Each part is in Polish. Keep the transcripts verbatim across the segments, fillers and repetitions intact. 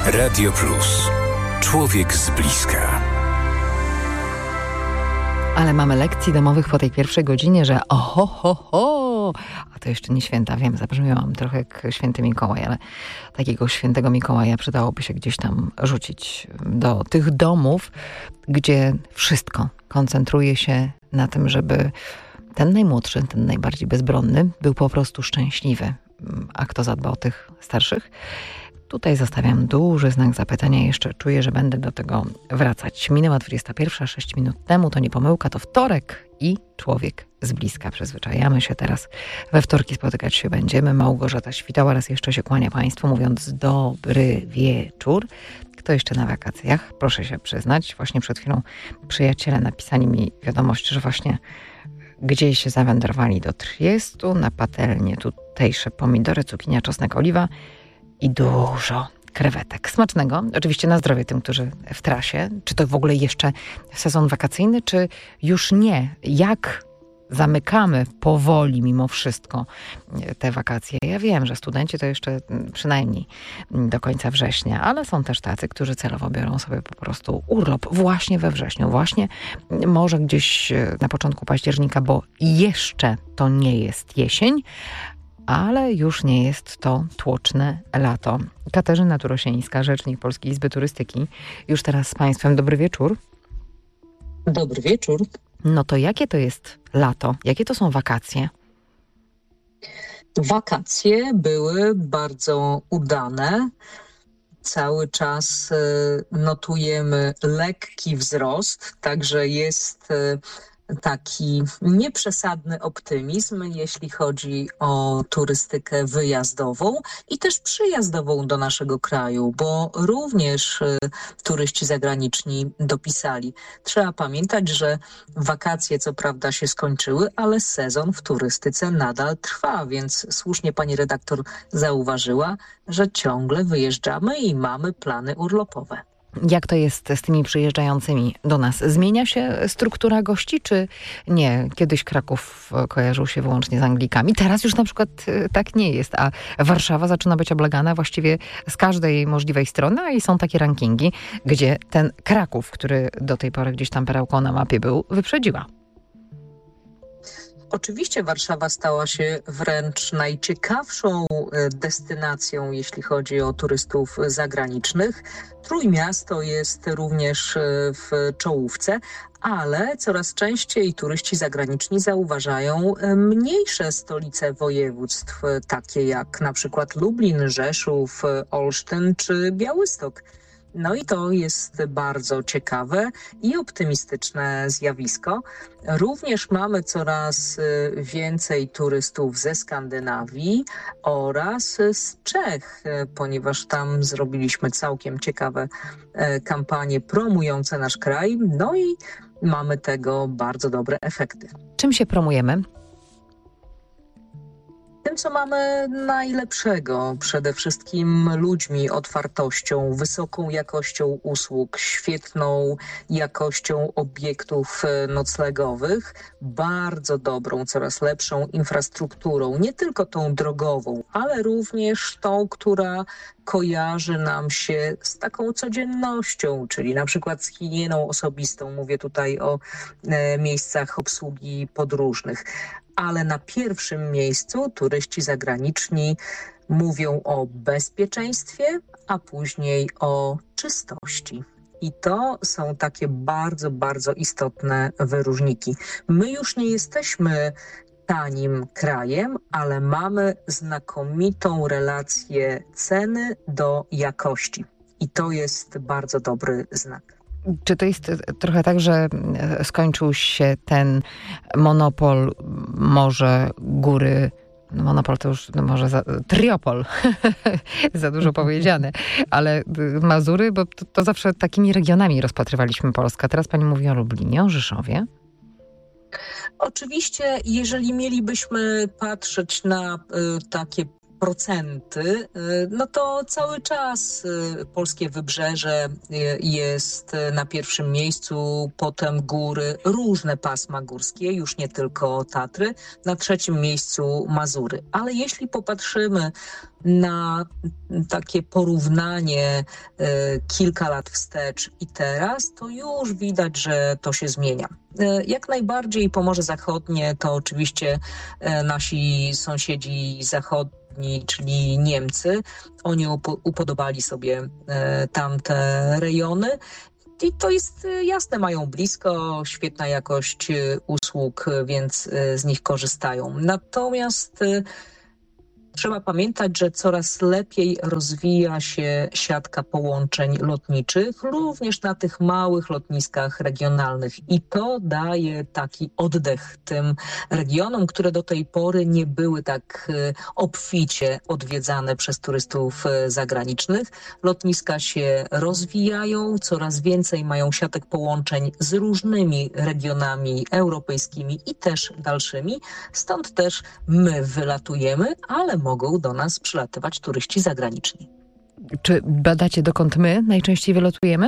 Radio Plus. Człowiek z bliska. Ale mamy lekcji domowych po tej pierwszej godzinie, że oho, ho, ho, a to jeszcze nie święta, wiem, zabrzmiałam trochę jak święty Mikołaj, ale takiego świętego Mikołaja przydałoby się gdzieś tam rzucić do tych domów, gdzie wszystko koncentruje się na tym, żeby ten najmłodszy, ten najbardziej bezbronny był po prostu szczęśliwy. A kto zadba o tych starszych? Tutaj zostawiam duży znak zapytania. Jeszcze czuję, że będę do tego wracać. Minęła dwudziesta pierwsza, sześć minut temu. To nie pomyłka, to wtorek i człowiek z bliska. Przyzwyczajamy się teraz. We wtorki spotykać się będziemy. Małgorzata Świtała raz jeszcze się kłania Państwu, mówiąc dobry wieczór. Kto jeszcze na wakacjach? Proszę się przyznać. Właśnie przed chwilą przyjaciele napisali mi wiadomość, że właśnie gdzieś zawędrowali do Triestu, na patelnię tutejsze pomidory, cukinia, czosnek, oliwa i dużo krewetek. Smacznego. Oczywiście na zdrowie tym, którzy w trasie. Czy to w ogóle jeszcze sezon wakacyjny, czy już nie? Jak zamykamy powoli mimo wszystko te wakacje? Ja wiem, że studenci to jeszcze przynajmniej do końca września, ale są też tacy, którzy celowo biorą sobie po prostu urlop właśnie we wrześniu, właśnie może gdzieś na początku października, bo jeszcze to nie jest jesień, ale już nie jest to tłoczne lato. Katarzyna Turosińska, rzecznik Polskiej Izby Turystyki. Już teraz z Państwem. Dobry wieczór. Dobry wieczór. No to jakie to jest lato? Jakie to są wakacje? Wakacje były bardzo udane. Cały czas notujemy lekki wzrost, także jest taki nieprzesadny optymizm, jeśli chodzi o turystykę wyjazdową i też przyjazdową do naszego kraju, bo również turyści zagraniczni dopisali. Trzeba pamiętać, że wakacje co prawda się skończyły, ale sezon w turystyce nadal trwa, więc słusznie pani redaktor zauważyła, że ciągle wyjeżdżamy i mamy plany urlopowe. Jak to jest z tymi przyjeżdżającymi do nas? Zmienia się struktura gości, czy nie? Kiedyś Kraków kojarzył się wyłącznie z Anglikami. Teraz już na przykład tak nie jest, a Warszawa zaczyna być oblegana właściwie z każdej możliwej strony, a i są takie rankingi, gdzie ten Kraków, który do tej pory gdzieś tam perełką na mapie był, wyprzedziła. Oczywiście Warszawa stała się wręcz najciekawszą destynacją, jeśli chodzi o turystów zagranicznych. Trójmiasto jest również w czołówce, ale coraz częściej turyści zagraniczni zauważają mniejsze stolice województw, takie jak na przykład Lublin, Rzeszów, Olsztyn czy Białystok. No i to jest bardzo ciekawe i optymistyczne zjawisko. Również mamy coraz więcej turystów ze Skandynawii oraz z Czech, ponieważ tam zrobiliśmy całkiem ciekawe kampanie promujące nasz kraj. No i mamy tego bardzo dobre efekty. Czym się promujemy? Tym, co mamy najlepszego, przede wszystkim ludźmi, otwartością, wysoką jakością usług, świetną jakością obiektów noclegowych, bardzo dobrą, coraz lepszą infrastrukturą, nie tylko tą drogową, ale również tą, która kojarzy nam się z taką codziennością, czyli na przykład z higieną osobistą. Mówię tutaj o e, miejscach obsługi podróżnych. Ale na pierwszym miejscu turyści zagraniczni mówią o bezpieczeństwie, a później o czystości. I to są takie bardzo, bardzo istotne wyróżniki. My już nie jesteśmy tanim krajem, ale mamy znakomitą relację ceny do jakości. I to jest bardzo dobry znak. Czy to jest trochę tak, że skończył się ten monopol, może góry, no monopol to już no może za, triopol, za dużo powiedziane, ale Mazury, bo to, to zawsze takimi regionami rozpatrywaliśmy Polskę. Teraz pani mówi o Lublinie, o Rzeszowie. Oczywiście, jeżeli mielibyśmy patrzeć na y, takie procenty, no to cały czas polskie wybrzeże jest na pierwszym miejscu, potem góry, różne pasma górskie, już nie tylko Tatry, na trzecim miejscu Mazury. Ale jeśli popatrzymy na takie porównanie kilka lat wstecz i teraz, to już widać, że to się zmienia. Jak najbardziej Pomorze Zachodnie to oczywiście nasi sąsiedzi zachodni, czyli Niemcy. Oni upodobali sobie tamte rejony. I to jest jasne, mają blisko, świetna jakość usług, więc z nich korzystają. Natomiast trzeba pamiętać, że coraz lepiej rozwija się siatka połączeń lotniczych, również na tych małych lotniskach regionalnych. I to daje taki oddech tym regionom, które do tej pory nie były tak obficie odwiedzane przez turystów zagranicznych. Lotniska się rozwijają, coraz więcej mają siatek połączeń z różnymi regionami europejskimi i też dalszymi. Stąd też my wylatujemy, ale mogą do nas przylatywać turyści zagraniczni. Czy badacie, dokąd my najczęściej wylatujemy?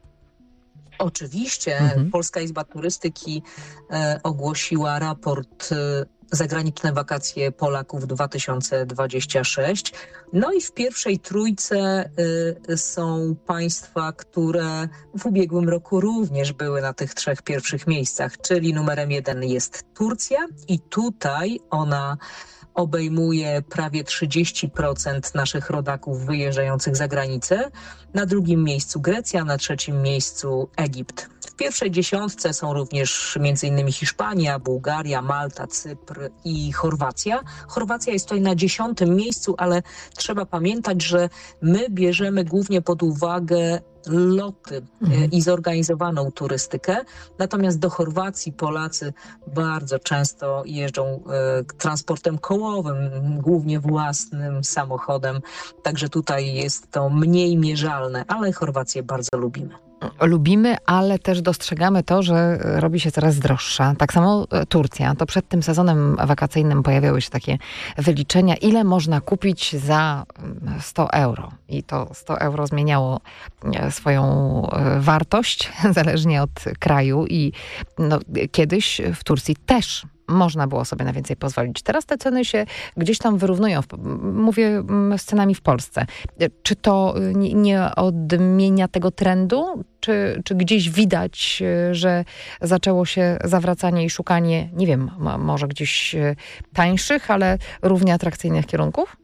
Oczywiście. Mhm. Polska Izba Turystyki e, ogłosiła raport e, Zagraniczne wakacje Polaków dwa tysiące dwudziesty szósty. No i w pierwszej trójce y, są państwa, które w ubiegłym roku również były na tych trzech pierwszych miejscach, czyli numerem jeden jest Turcja i tutaj ona obejmuje prawie trzydzieści procent naszych rodaków wyjeżdżających za granicę. Na drugim miejscu Grecja, na trzecim miejscu Egipt. W pierwszej dziesiątce są również między innymi Hiszpania, Bułgaria, Malta, Cypr i Chorwacja. Chorwacja jest tutaj na dziesiątym miejscu, ale trzeba pamiętać, że my bierzemy głównie pod uwagę loty mhm. i zorganizowaną turystykę. Natomiast do Chorwacji Polacy bardzo często jeżdżą e, transportem kołowym, głównie własnym samochodem. Także tutaj jest to mniej mierzalne, ale Chorwację bardzo lubimy. Lubimy, ale też dostrzegamy to, że robi się coraz droższa. Tak samo Turcja. To przed tym sezonem wakacyjnym pojawiały się takie wyliczenia, ile można kupić za sto euro. I to sto euro zmieniało swoją wartość, zależnie od kraju. I no, kiedyś w Turcji też można było sobie na więcej pozwolić. Teraz te ceny się gdzieś tam wyrównują. Mówię z cenami w Polsce. Czy to nie odmienia tego trendu? Czy, czy gdzieś widać, że zaczęło się zawracanie i szukanie, nie wiem, może gdzieś tańszych, ale równie atrakcyjnych kierunków?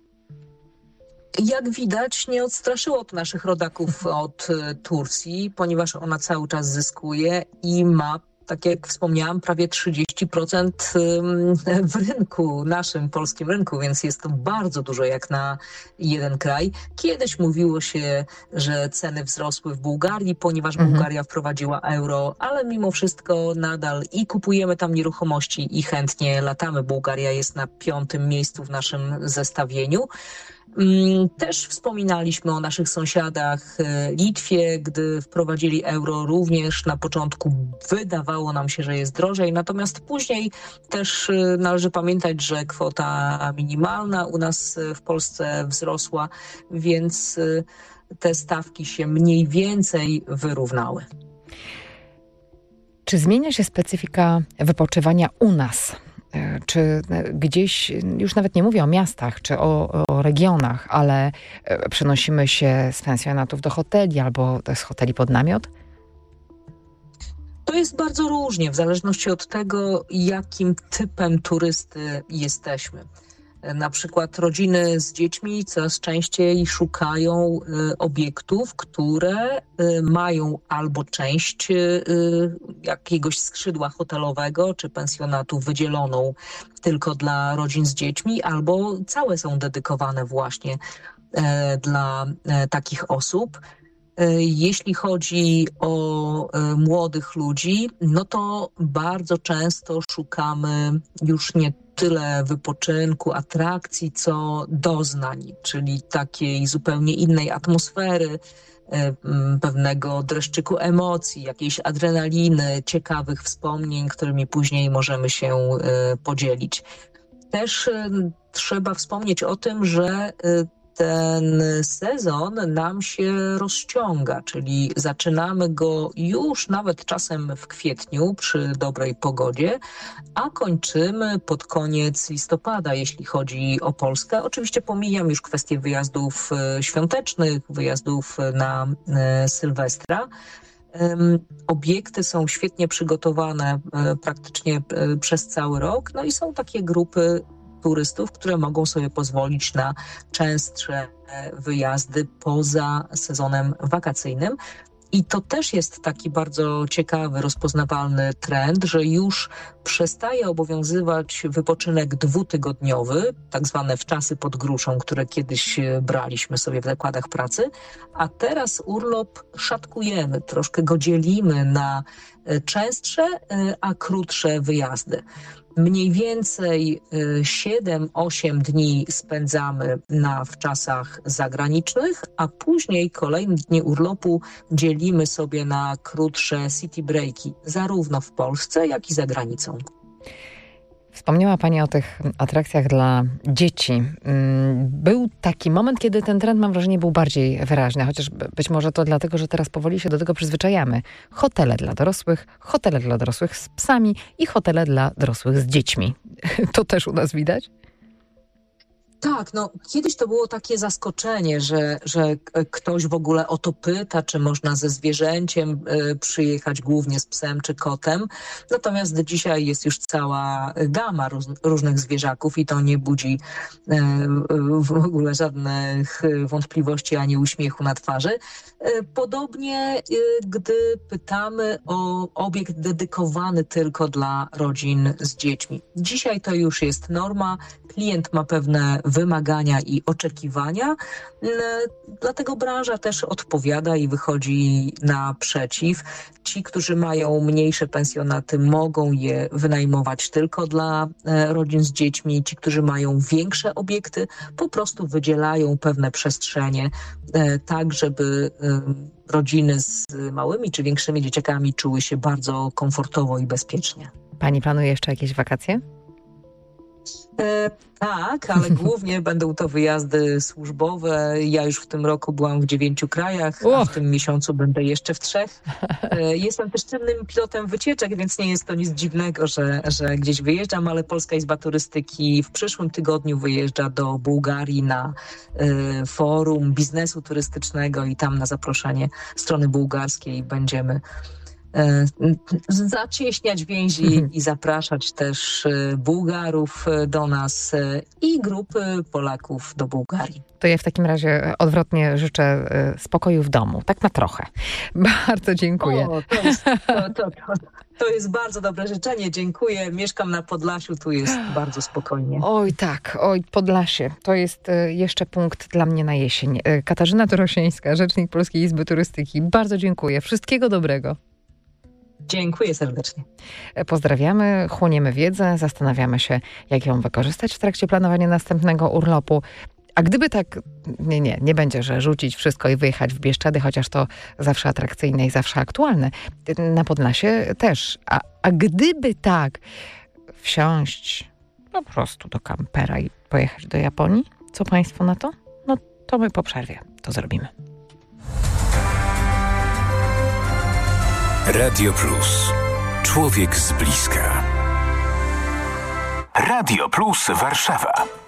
Jak widać, nie odstraszyło to naszych rodaków od Turcji, ponieważ ona cały czas zyskuje i ma, tak jak wspomniałam, prawie trzydzieści procent w rynku, naszym polskim rynku, więc jest to bardzo dużo jak na jeden kraj. Kiedyś mówiło się, że ceny wzrosły w Bułgarii, ponieważ mhm. Bułgaria wprowadziła euro, ale mimo wszystko nadal i kupujemy tam nieruchomości i chętnie latamy. Bułgaria jest na piątym miejscu w naszym zestawieniu. Też wspominaliśmy o naszych sąsiadach Litwie, gdy wprowadzili euro, również na początku wydawało nam się, że jest drożej, natomiast później też należy pamiętać, że kwota minimalna u nas w Polsce wzrosła, więc te stawki się mniej więcej wyrównały. Czy zmienia się specyfika wypoczywania u nas? Czy gdzieś, już nawet nie mówię o miastach czy o, o regionach, ale przenosimy się z pensjonatów do hoteli albo z hoteli pod namiot? To jest bardzo różnie, w zależności od tego, jakim typem turysty jesteśmy. Na przykład rodziny z dziećmi coraz częściej szukają y, obiektów, które y, mają albo część y, jakiegoś skrzydła hotelowego czy pensjonatu wydzieloną tylko dla rodzin z dziećmi, albo całe są dedykowane właśnie y, dla y, takich osób. Jeśli chodzi o młodych ludzi, no to bardzo często szukamy już nie tyle wypoczynku, atrakcji, co doznań, czyli takiej zupełnie innej atmosfery, pewnego dreszczyku emocji, jakiejś adrenaliny, ciekawych wspomnień, którymi później możemy się podzielić. Też trzeba wspomnieć o tym, że ten sezon nam się rozciąga, czyli zaczynamy go już nawet czasem w kwietniu przy dobrej pogodzie, a kończymy pod koniec listopada, jeśli chodzi o Polskę. Oczywiście pomijam już kwestię wyjazdów świątecznych, wyjazdów na Sylwestra. Obiekty są świetnie przygotowane praktycznie przez cały rok, no i są takie grupy turystów, które mogą sobie pozwolić na częstsze wyjazdy poza sezonem wakacyjnym. I to też jest taki bardzo ciekawy, rozpoznawalny trend, że już przestaje obowiązywać wypoczynek dwutygodniowy, tak zwane wczasy pod gruszą, które kiedyś braliśmy sobie w zakładach pracy, a teraz urlop szatkujemy, troszkę go dzielimy na częstsze, a krótsze wyjazdy. Mniej więcej siedem osiem dni spędzamy na wczasach zagranicznych, a później kolejne dni urlopu dzielimy sobie na krótsze city breaki, zarówno w Polsce, jak i za granicą. Wspomniała Pani o tych atrakcjach dla dzieci. Był taki moment, kiedy ten trend, mam wrażenie, był bardziej wyraźny, chociaż być może to dlatego, że teraz powoli się do tego przyzwyczajamy. Hotele dla dorosłych, hotele dla dorosłych z psami i hotele dla dorosłych z dziećmi. To też u nas widać? Tak, no kiedyś to było takie zaskoczenie, że, że ktoś w ogóle o to pyta, czy można ze zwierzęciem y, przyjechać, głównie z psem czy kotem. Natomiast dzisiaj jest już cała gama róz, różnych zwierzaków i to nie budzi y, w ogóle żadnych wątpliwości ani uśmiechu na twarzy. Y, podobnie, y, gdy pytamy o obiekt dedykowany tylko dla rodzin z dziećmi. Dzisiaj to już jest norma. Klient ma pewne wymagania i oczekiwania, dlatego branża też odpowiada i wychodzi naprzeciw. Ci, którzy mają mniejsze pensjonaty, mogą je wynajmować tylko dla rodzin z dziećmi. Ci, którzy mają większe obiekty, po prostu wydzielają pewne przestrzenie, tak żeby rodziny z małymi czy większymi dzieciakami czuły się bardzo komfortowo i bezpiecznie. Pani planuje jeszcze jakieś wakacje? E, tak, ale głównie będą to wyjazdy służbowe. Ja już w tym roku byłam w dziewięciu krajach, a w tym miesiącu będę jeszcze w trzech. E, jestem też czynnym pilotem wycieczek, więc nie jest to nic dziwnego, że, że gdzieś wyjeżdżam, ale Polska Izba Turystyki w przyszłym tygodniu wyjeżdża do Bułgarii na e, forum biznesu turystycznego i tam na zaproszenie strony bułgarskiej będziemy zacieśniać więzi i zapraszać też Bułgarów do nas i grupy Polaków do Bułgarii. To ja w takim razie odwrotnie życzę spokoju w domu, tak na trochę. Bardzo dziękuję. O, to, jest, to, to, to, to jest bardzo dobre życzenie, dziękuję. Mieszkam na Podlasiu, tu jest bardzo spokojnie. Oj tak, oj Podlasie, to jest jeszcze punkt dla mnie na jesień. Katarzyna Dorosińska, rzecznik Polskiej Izby Turystyki. Bardzo dziękuję, wszystkiego dobrego. Dziękuję serdecznie. Pozdrawiamy, chłoniemy wiedzę, zastanawiamy się, jak ją wykorzystać w trakcie planowania następnego urlopu. A gdyby tak, nie, nie, nie będzie, że rzucić wszystko i wyjechać w Bieszczady, chociaż to zawsze atrakcyjne i zawsze aktualne. Na Podlasie też. A, a gdyby tak, wsiąść no po prostu do kampera i pojechać do Japonii? Co Państwo na to? No to my po przerwie to zrobimy. Radio Plus. Człowiek z bliska. Radio Plus Warszawa.